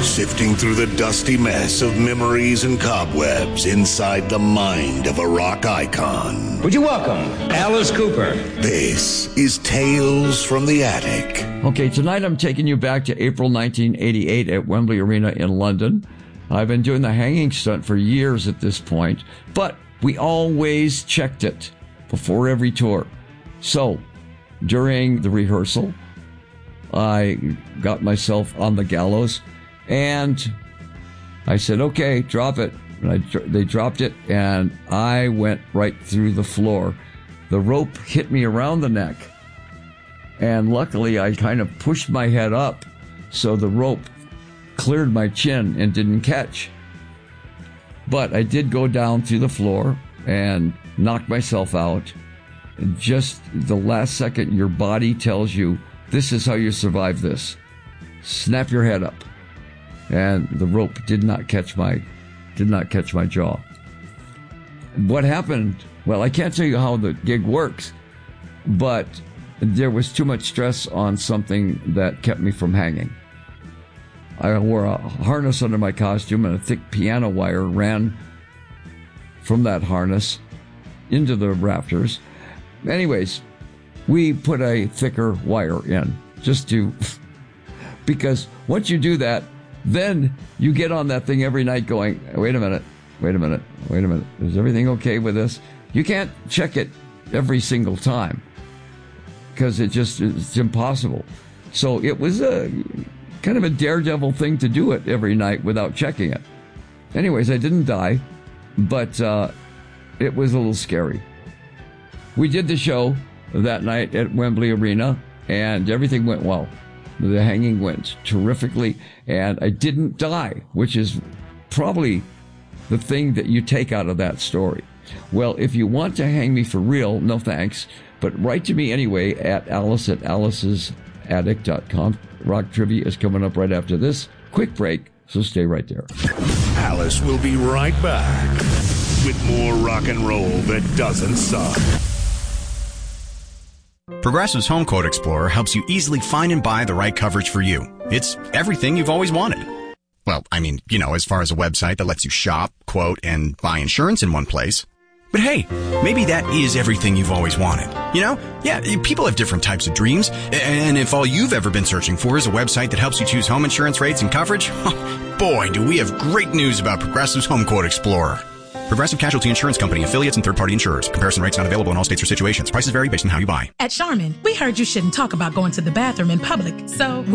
Sifting through the dusty mess of memories and cobwebs inside the mind of a rock icon. Would you welcome Alice Cooper? This is Tales from the Attic. Okay, tonight I'm taking you back to April 1988 at Wembley Arena in London. I've been doing the hanging stunt for years at this point, but we always checked it before every tour. So, during the rehearsal, I got myself on the gallows, and I said, okay, drop it. And they dropped it, and I went right through the floor. The rope hit me around the neck, and luckily I kind of pushed my head up, so the rope cleared my chin and didn't catch. But I did go down through the floor and knock myself out. And just the last second, your body tells you, this is how you survive this. Snap your head up. And the rope did not catch my jaw. What happened? Well, I can't tell you how the gig works, but there was too much stress on something that kept me from hanging. I wore a harness under my costume, and a thick piano wire ran from that harness into the rafters. Anyways, we put a thicker wire in because once you do that, then you get on that thing every night going, wait a minute. Is everything okay with this? You can't check it every single time because it's impossible. So it was a kind of a daredevil thing to do it every night without checking it. Anyways, I didn't die, but it was a little scary. We did the show that night at Wembley Arena, and everything went well. The hanging went terrifically, and I didn't die, which is probably the thing that you take out of that story. Well, if you want to hang me for real, no thanks, but write to me anyway at alice@alice'sattic.com. Rock Trivia is coming up right after this quick break, so stay right there. Alice will be right back with more rock and roll that doesn't suck. Progressive's Home Quote Explorer helps you easily find and buy the right coverage for you. It's everything you've always wanted. Well, I mean, as far as a website that lets you shop, quote, and buy insurance in one place. But hey, maybe that is everything you've always wanted. Yeah, people have different types of dreams. And if all you've ever been searching for is a website that helps you choose home insurance rates and coverage, boy, do we have great news about Progressive's Home Quote Explorer. Progressive Casualty Insurance Company, affiliates, and third-party insurers. Comparison rates not available in all states or situations. Prices vary based on how you buy. At Charmin, we heard you shouldn't talk about going to the bathroom in public, so